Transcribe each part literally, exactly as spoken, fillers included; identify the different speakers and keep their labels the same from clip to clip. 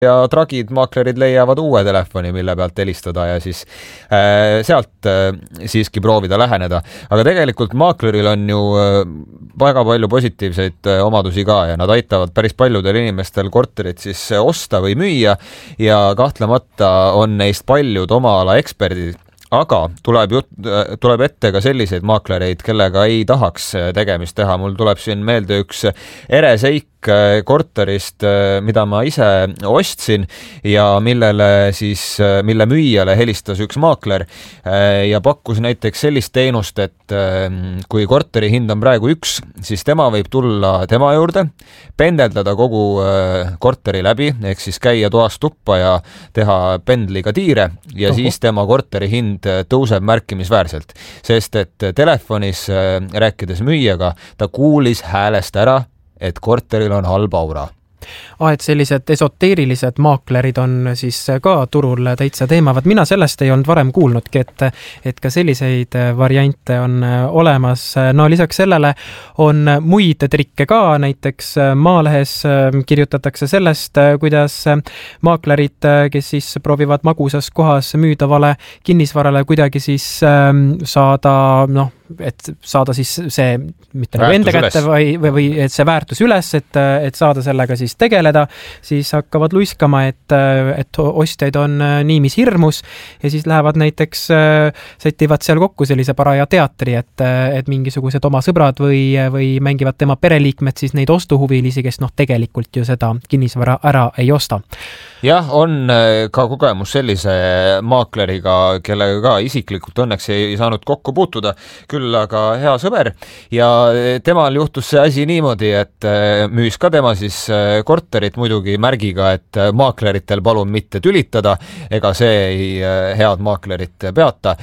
Speaker 1: ja tragid maaklerid leiavad uue telefoni, mille pealt helistada ja siis äh, sealt äh, siiski proovida läheneda. Aga tegelikult maakleril on ju äh, väga palju positiivseid äh, omadusi ka ja nad aitavad päris paljudel inimestel korterit siis osta või müüa ja kahtlemata on neist paljud oma ala eksperdid. Aga tuleb, jut, tuleb ette ka selliseid maaklereid, kellega ei tahaks tegemist teha. Mul tuleb siin meelde üks ereseik korterist, mida ma ise ostsin ja millele siis, mille müüjale helistas üks maakler ja pakkus näiteks sellist teenust, et kui korteri hind on praegu üks, siis tema võib tulla tema juurde, pendeldada kogu korteri läbi, ehk siis käia toast tuppa ja teha pendliga tiire ja Oho. Siis tema korteri hind tõuseb märkimisväärselt, sest et telefonis rääkides müüjaga, ta kuulis häälest ära, et korteril on halb aura.
Speaker 2: Ah, et sellised esoteerilised maaklerid on siis ka turul täitsa teemavad. Mina sellest ei olnud varem kuulnudki, et, et ka selliseid variante on olemas. No lisaks sellele on muid trikke ka, näiteks Maalehes kirjutatakse sellest, kuidas maaklerid, kes siis proovivad magusas kohas müüdavale kinnisvarale kuidagi siis saada, noh, et saada siis see mitte nagu enda kätte või, või, või et see väärtus üles, et, et saada sellega siis tegeleda, siis hakkavad luiskama, et, et ostjaid on niimis hirmus ja siis lähevad näiteks, sätivad seal kokku sellise paraja teatri, et, et mingisugused oma sõbrad või, või mängivad tema pereliikmed siis neid ostuhuvilisi, kes noh tegelikult ju seda kinnisvara ära ei osta.
Speaker 1: Jah, on ka kogemus sellise maakleriga, kellega ka isiklikult õnneks ei saanud kokku puutuda, küll aga hea sõber ja temal juhtus see asi niimoodi, et müüs ka tema siis korterit muidugi märgiga, et maakleritel palun mitte tülitada, ega see ei head maaklerit peata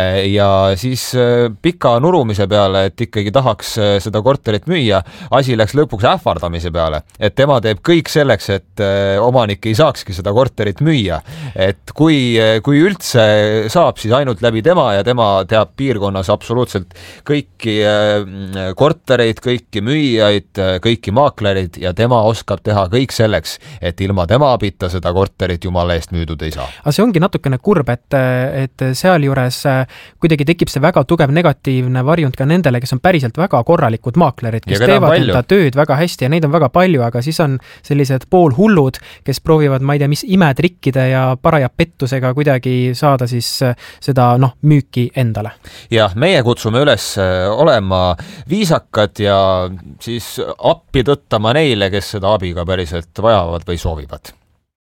Speaker 1: ja siis pika nurumise peale, et ikkagi tahaks seda korterit müüa, asi läks lõpuks ähvardamise peale, et tema teeb kõik selleks, et omanik ei saakski seda korterit müüa, et kui, kui üldse saab, siis ainult läbi tema ja tema teab piirkonnas absoluutselt kõiki kortereid, kõiki müüjaid, kõiki maaklerid ja tema oskab teha kõik selleks, et ilma tema abita seda korterit jumala eest müüdud ei saa.
Speaker 2: Aga see ongi natukene kurb, et, et seal juures kuidagi tekib see väga tugev negatiivne varjund ka nendele, kes on päriselt väga korralikud maaklerid, kes teevad enda tööd väga hästi ja neid on väga palju, aga siis on sellised poolhullud, kes proovivad, ma ei tea, mis imetrikkide ja paraja pettusega kuidagi saada siis seda noh, müüki endale.
Speaker 1: Jah, meie kutsume üles olema viisakad ja siis appi tõttama neile, kes seda abiga päriselt vajavad või soovivad.